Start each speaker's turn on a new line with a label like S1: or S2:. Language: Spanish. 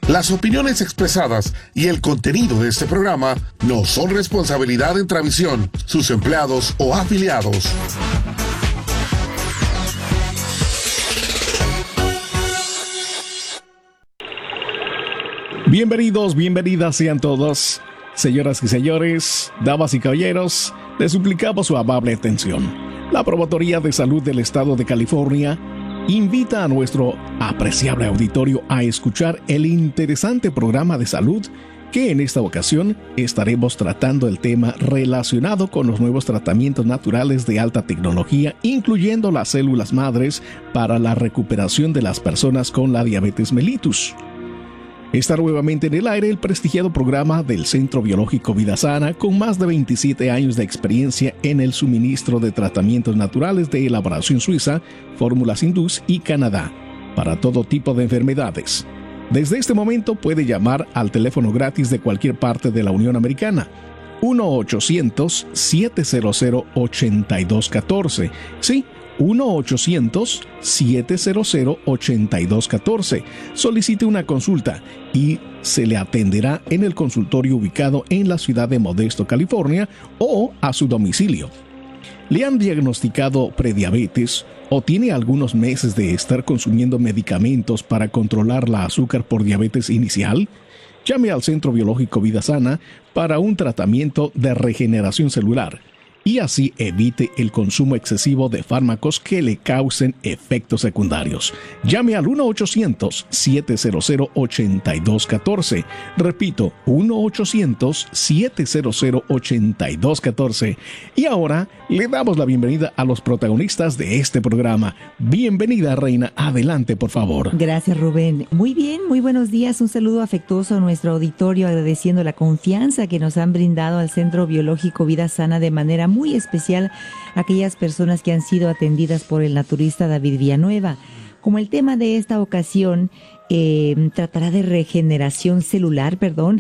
S1: Las opiniones expresadas y el contenido de este programa no son responsabilidad de Intravisión, sus empleados o afiliados.
S2: Bienvenidos, bienvenidas sean todos, señoras y señores, damas y caballeros, les suplicamos su amable atención. La Promotoría de Salud del Estado de California invita a nuestro apreciable auditorio a escuchar el interesante programa de salud que en esta ocasión estaremos tratando el tema relacionado con los nuevos tratamientos naturales de alta tecnología, incluyendo las células madres para la recuperación de las personas con la diabetes mellitus. Está nuevamente en el aire el prestigiado programa del Centro Biológico Vida Sana, con más de 27 años de experiencia en el suministro de tratamientos naturales de elaboración suiza, fórmulas hindús y Canadá, para todo tipo de enfermedades. Desde este momento puede llamar al teléfono gratis de cualquier parte de la Unión Americana, 1-800-700-8214. Sí, 1-800-700-8214. Solicite una consulta y se le atenderá en el consultorio ubicado en la ciudad de Modesto, California, o a su domicilio. ¿Le han diagnosticado prediabetes o tiene algunos meses de estar consumiendo medicamentos para controlar la azúcar por diabetes inicial? Llame al Centro Biológico Vida Sana para un tratamiento de regeneración celular y así evite el consumo excesivo de fármacos que le causen efectos secundarios. Llame al 1-800-700-8214. Repito, 1-800-700-8214. Y ahora le damos la bienvenida a los protagonistas de este programa. Bienvenida, Reina. Adelante, por favor.
S3: Gracias, Rubén. Muy bien, muy buenos días. Un saludo afectuoso a nuestro auditorio, agradeciendo la confianza que nos han brindado al Centro Biológico Vida Sana de manera muy especial a aquellas personas que han sido atendidas por el naturista David Villanueva. Como el tema de esta ocasión tratará de regeneración celular,